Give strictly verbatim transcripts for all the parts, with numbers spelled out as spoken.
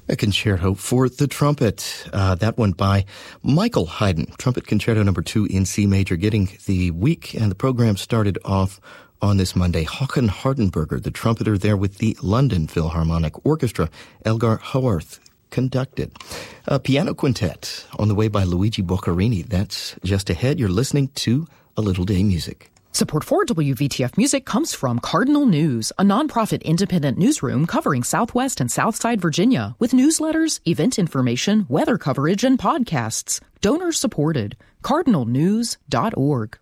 A concerto for the trumpet. Uh, that one by Michael Haydn. Trumpet Concerto number two in C major, getting the week and the program started off on this Monday. Håkan Hardenberger, the trumpeter there with the London Philharmonic Orchestra. Elgar Haworth conducted. A piano quintet on the way by Luigi Boccherini. That's just ahead. You're listening to A Little Day Music. Support for W V T F Music comes from Cardinal News, a nonprofit independent newsroom covering Southwest and Southside Virginia with newsletters, event information, weather coverage, and podcasts. Donor supported. cardinal news dot org.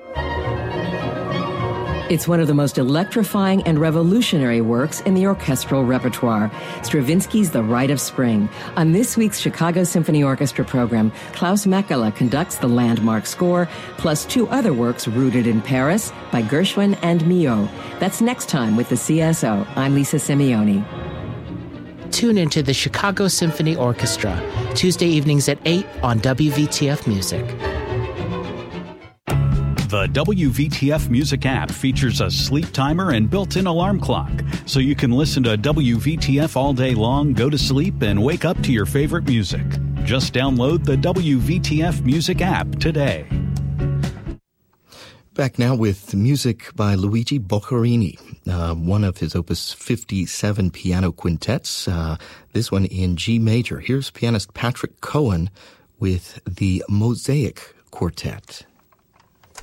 It's one of the most electrifying and revolutionary works in the orchestral repertoire, Stravinsky's The Rite of Spring. On this week's Chicago Symphony Orchestra program, Klaus Mäkelä conducts the landmark score, plus two other works rooted in Paris by Gershwin and Milhaud. That's next time with the C S O. I'm Lisa Simeoni. Tune into the Chicago Symphony Orchestra, Tuesday evenings at eight on W V T F Music. The W V T F Music app features a sleep timer and built-in alarm clock, so you can listen to W V T F all day long, go to sleep, and wake up to your favorite music. Just download the W V T F Music app today. Back now with music by Luigi Boccherini, uh, one of his Opus fifty-seven piano quintets, uh, this one in G major. Here's pianist Patrick Cohen with the Mosaic Quartet.